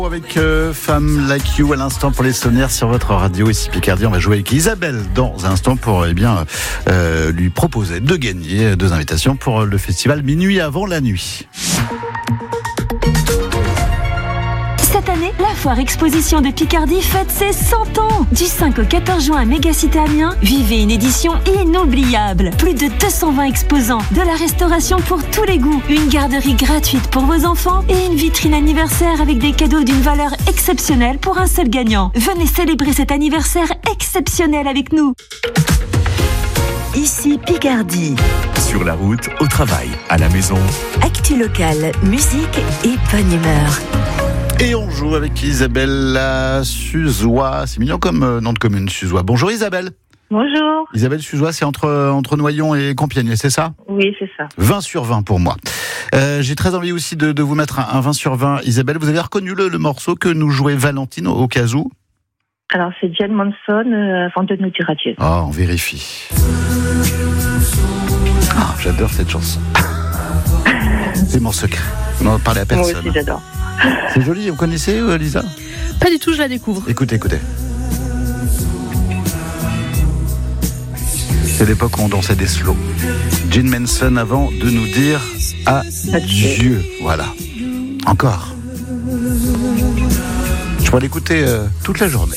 Avec Femme Like You à l'instant pour les sonnaires sur votre radio ici Picardie. On va jouer avec Isabelle dans un instant pour lui proposer de gagner 2 invitations pour le festival Minuit avant la nuit. Cette année, la foire exposition de Picardie fête ses 100 ans. Du 5 au 14 juin à Mégacité Amiens, vivez une édition inoubliable. Plus de 220 exposants, de la restauration pour tous les goûts, une garderie gratuite pour vos enfants et une vitrine anniversaire avec des cadeaux d'une valeur exceptionnelle pour un seul gagnant. Venez célébrer cet anniversaire exceptionnel avec nous. Ici Picardie. Sur la route, au travail, à la maison. Actu locale, musique et bonne humeur. Et on joue avec Isabelle Suzois. C'est mignon comme nom de commune, Suzois. Bonjour Isabelle. Bonjour. Isabelle Suzois, c'est entre Noyon et Compiègne, c'est ça ? Oui, c'est ça. 20 sur 20 pour moi. J'ai très envie aussi de vous mettre un 20 sur 20. Isabelle, vous avez reconnu le morceau que nous jouait Valentine au cas où ? Alors, c'est Jen Manson, avant de nous dire adieu. Oh, on vérifie. Oh, j'adore cette chanson. C'est mon secret. On n'en parle à personne. Moi aussi, j'adore. C'est joli, vous connaissez Lisa ? Pas du tout, je la découvre. Écoutez. C'est l'époque où on dansait des slows. Jen Manson avant de nous dire adieu. Voilà. Encore. Je pourrais l'écouter toute la journée.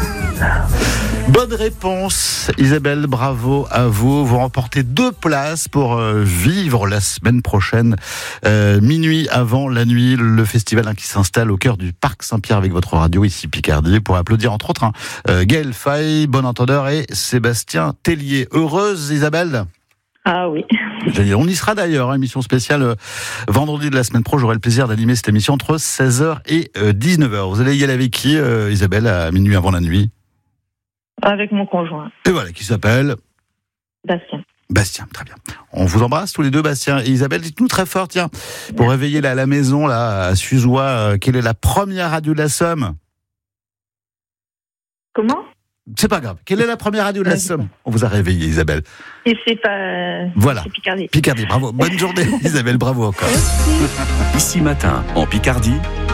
Bonne réponse, Isabelle, bravo à vous. Vous remportez 2 places pour vivre la semaine prochaine, Minuit avant la nuit, le festival qui s'installe au cœur du Parc Saint-Pierre avec votre radio ici Picardie, pour applaudir entre autres Gaël Faye, bon entendeur, et Sébastien Tellier. Heureuse Isabelle ? Ah oui. On y sera d'ailleurs, émission spéciale vendredi de la semaine pro. J'aurai le plaisir d'animer cette émission entre 16h et 19h. Vous allez y aller avec qui, Isabelle, à Minuit avant la nuit ? Avec mon conjoint. Et voilà, qui s'appelle Bastien, très bien. On vous embrasse tous les deux, Bastien et Isabelle. Dites-nous très fort, tiens, pour réveiller à la maison, là, à Suzois, quelle est la première radio de la Somme ? Comment ? C'est pas grave. Quelle est la première radio de la Somme ? On vous a réveillé, Isabelle. Et c'est pas... Voilà. C'est Picardie. Picardie, bravo. Bonne journée, Isabelle, bravo encore. Ici matin, en Picardie,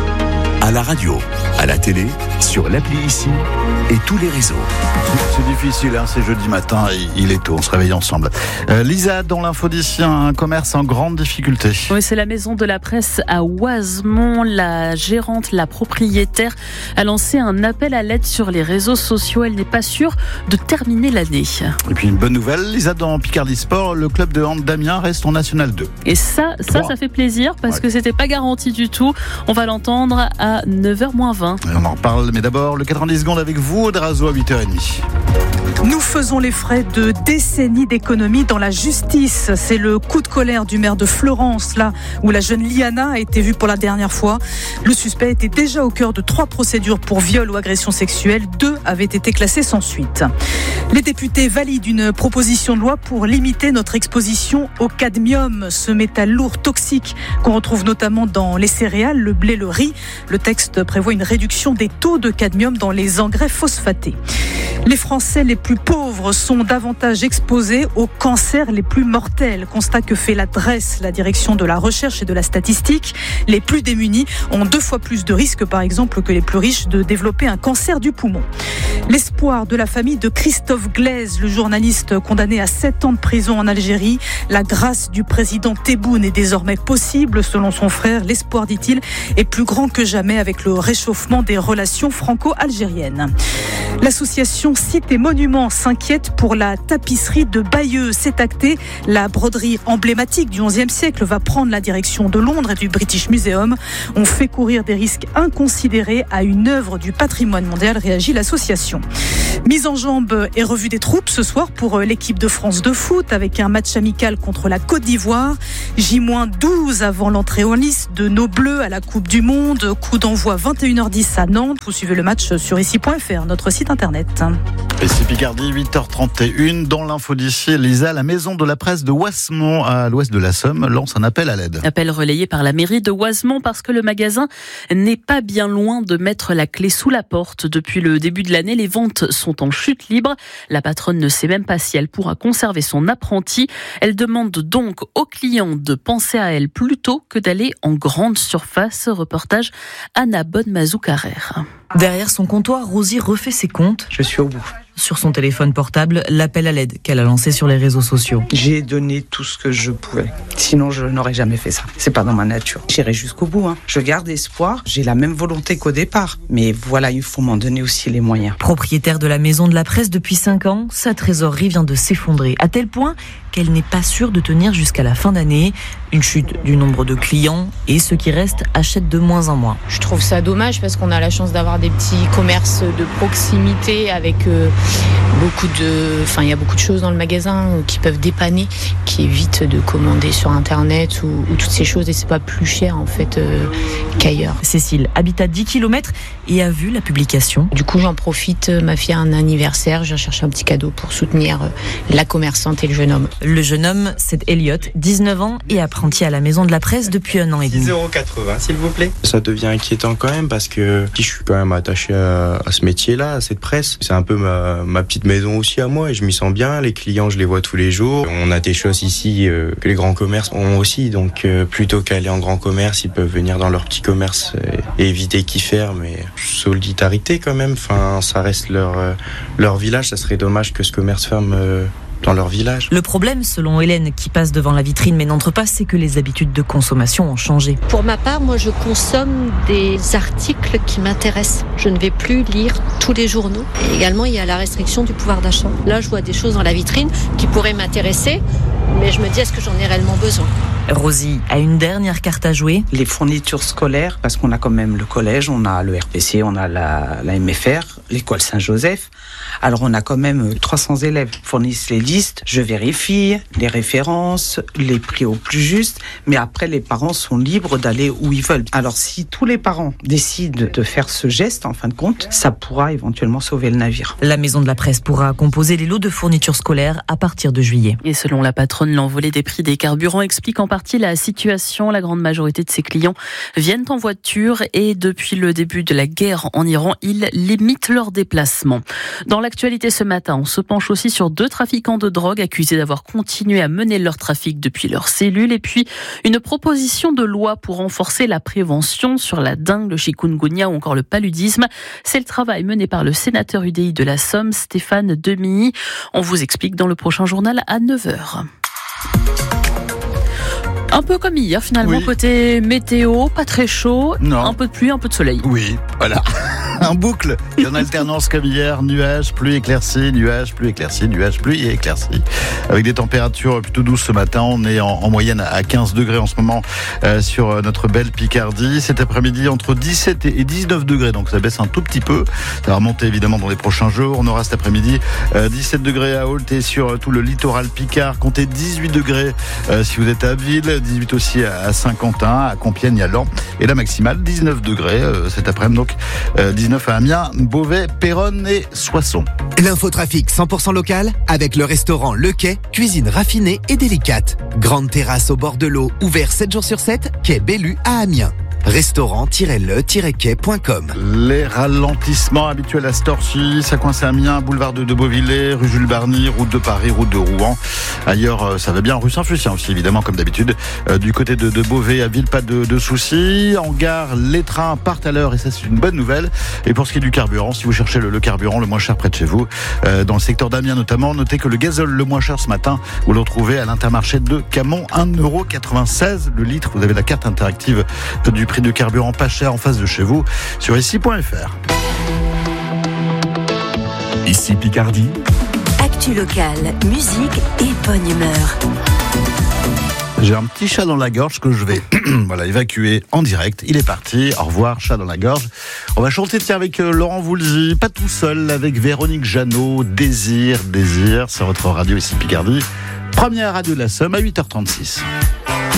à la radio, à la télé, sur l'appli Ici et tous les réseaux. C'est difficile, c'est jeudi matin, il est tôt, on se réveille ensemble. Lisa, dans l'info d'ici, un commerce en grande difficulté. Oui, c'est la maison de la presse à Oisemont. La gérante, la propriétaire, a lancé un appel à l'aide sur les réseaux sociaux. Elle n'est pas sûre de terminer l'année. Et puis une bonne nouvelle, Lisa, dans Picardie Sport, le club de hand d'Amiens reste en National 2. Et ça fait plaisir parce que c'était pas garanti du tout. On va l'entendre à 9h-20. Et on en reparle, mais d'abord, le 90 secondes avec vous, Audrazo, à 8h30. Nous faisons les frais de décennies d'économie dans la justice. C'est le coup de colère du maire de Florence, là où la jeune Liana a été vue pour la dernière fois. Le suspect était déjà au cœur de 3 procédures pour viol ou agression sexuelle. 2 avaient été classées sans suite. Les députés valident une proposition de loi pour limiter notre exposition au cadmium, ce métal lourd toxique qu'on retrouve notamment dans les céréales, le blé, le riz. Le texte prévoit une réduction des taux de cadmium dans les engrais phosphatés. Les Français les plus pauvres sont davantage exposés aux cancers les plus mortels. Constat que fait la DRES, la direction de la recherche et de la statistique. Les plus démunis ont 2 fois plus de risques, par exemple, que les plus riches de développer un cancer du poumon. L'espoir de la famille de Christophe Glaise, le journaliste condamné à 7 ans de prison en Algérie. La grâce du président Tebboune est désormais possible, selon son frère. L'espoir, dit-il, est plus grand que jamais avec le réchauffement des relations franco-algériennes. L'association Sites et Monuments s'inquiète pour la tapisserie de Bayeux. C'est acté, la broderie emblématique du XIe siècle va prendre la direction de Londres et du British Museum. On fait courir des risques inconsidérés à une œuvre du patrimoine mondial, réagit l'association. Mise en jambe et revue des troupes ce soir pour l'équipe de France de foot avec un match amical contre la Côte d'Ivoire. J-12 avant l'entrée en lice de nos Bleus à la Coupe du Monde. Coup d'envoi 21h10 à Nantes. Vous suivez le match sur ici.fr, notre site internet. Et c'est Picardie, 8h31. Dans l'info d'ici, Lisa, la maison de la presse de Ouassemont, à l'ouest de la Somme, lance un appel à l'aide. Appel relayé par la mairie de Ouassemont parce que le magasin n'est pas bien loin de mettre la clé sous la porte. Depuis le début de l'année, les ventes sont en chute libre. La patronne ne sait même pas si elle pourra conserver son apprenti. Elle demande donc aux clients de penser à elle plutôt que d'aller en grande surface. Reportage Anna Bonne-Mazou-Carrère. Derrière son comptoir, Rosie refait ses comptes. Je suis au bout. Sur son téléphone portable, l'appel à l'aide qu'elle a lancé sur les réseaux sociaux. J'ai donné tout ce que je pouvais. Sinon, je n'aurais jamais fait ça. C'est pas dans ma nature. J'irai jusqu'au bout. Je garde espoir. J'ai la même volonté qu'au départ. Mais voilà, il faut m'en donner aussi les moyens. Propriétaire de la maison de la presse depuis 5 ans, sa trésorerie vient de s'effondrer. À tel point qu'elle n'est pas sûre de tenir jusqu'à la fin d'année. Une chute du nombre de clients et ceux qui restent achètent de moins en moins. Je trouve ça dommage parce qu'on a la chance d'avoir des petits commerces de proximité avec il y a beaucoup de choses dans le magasin qui peuvent dépanner, qui évitent de commander sur internet ou toutes ces choses, et c'est pas plus cher en fait qu'ailleurs. Cécile habite à 10 km et a vu la publication. Du coup, j'en profite, ma fille a un anniversaire, je cherche un petit cadeau pour soutenir la commerçante et le jeune homme. Le jeune homme, c'est Elliot, 19 ans et apprenti à la maison de la presse depuis 1 an et demi. 6,80 € s'il vous plaît. Ça devient inquiétant quand même parce que je suis quand même attaché à ce métier-là, à cette presse. C'est un peu ma petite maison aussi à moi et je m'y sens bien. Les clients, je les vois tous les jours. On a des choses ici que les grands commerces ont aussi, donc plutôt qu'aller en grand commerce, ils peuvent venir dans leur petit commerce et éviter qu'ils ferment. Et solidarité quand même, ça reste leur village. Ça serait dommage que ce commerce ferme dans leur village. Le problème, selon Hélène, qui passe devant la vitrine mais n'entre pas, c'est que les habitudes de consommation ont changé. Pour ma part, moi je consomme des articles qui m'intéressent. Je ne vais plus lire tous les journaux. Et également, il y a la restriction du pouvoir d'achat. Là, je vois des choses dans la vitrine qui pourraient m'intéresser, mais je me dis, est-ce que j'en ai réellement besoin ? Rosie a une dernière carte à jouer. Les fournitures scolaires, parce qu'on a quand même le collège, on a le RPC, on a la MFR, l'école Saint-Joseph. Alors on a quand même 300 élèves. Fournissent les listes, je vérifie les références, les prix au plus juste, mais après les parents sont libres d'aller où ils veulent. Alors si tous les parents décident de faire ce geste, en fin de compte, ça pourra éventuellement sauver le navire. La maison de la presse pourra composer les lots de fournitures scolaires à partir de juillet. Et selon la patronne, l'envolée des prix des carburants explique en partie la situation. La grande majorité de ses clients viennent en voiture et depuis le début de la guerre en Iran, ils limitent leurs déplacements. Dans l'actualité ce matin, on se penche aussi sur 2 trafiquants de drogue accusés d'avoir continué à mener leur trafic depuis leur cellule et puis une proposition de loi pour renforcer la prévention sur la dengue, le chikungunya ou encore le paludisme. C'est le travail mené par le sénateur UDI de la Somme, Stéphane Demilly. On vous explique dans le prochain journal à 9h. Un peu comme hier finalement, côté météo, pas très chaud, un peu de pluie, un peu de soleil. Oui, voilà. Un boucle. Il y a une alternance comme hier, nuages, pluie, éclaircie, nuages, pluie, éclaircie, nuages, pluie et éclaircie. Avec des températures plutôt douces ce matin. On est en moyenne à 15 degrés en ce moment sur notre belle Picardie. Cet après-midi, entre 17 et 19 degrés. Donc ça baisse un tout petit peu. Ça va remonter évidemment dans les prochains jours. On aura cet après-midi 17 degrés à Ault et sur tout le littoral Picard. Comptez 18 degrés si vous êtes à Ville. 18 aussi à Saint-Quentin, à Compiègne, à Laon. Et la maximale, 19 degrés cet après-midi. Donc 19 à Amiens, Beauvais, Péronne et Soissons. L'infotrafic 100% local avec le restaurant Le Quai, cuisine raffinée et délicate. Grande terrasse au bord de l'eau, ouvert 7 jours sur 7, quai Bellu à Amiens. Restaurant-le-quai.com. Les ralentissements habituels à cette heure-ci, ça coince à Amiens, boulevard de Beauvillers, rue Jules Barny, route de Paris, route de Rouen. Ailleurs, ça va bien, rue Saint-Fucien aussi, évidemment, comme d'habitude. Du côté de Beauvais à Ville, pas de soucis. En gare, les trains partent à l'heure et ça, c'est une bonne nouvelle. Et pour ce qui est du carburant, si vous cherchez le carburant le moins cher près de chez vous, dans le secteur d'Amiens notamment, notez que le gazole le moins cher ce matin, vous le retrouvez à l'Intermarché de Camon, 1,96 € le litre. Vous avez la carte interactive du prix de carburant pas cher en face de chez vous sur ici.fr. Ici Picardie. Actu locale, musique et bonne humeur. J'ai un petit chat dans la gorge que je vais évacuer en direct. Il est parti. Au revoir, chat dans la gorge. On va chanter avec Laurent Voulzy, pas tout seul, avec Véronique Jeannot, Désir, sur votre radio ici Picardie. Première radio de la Somme à 8h36.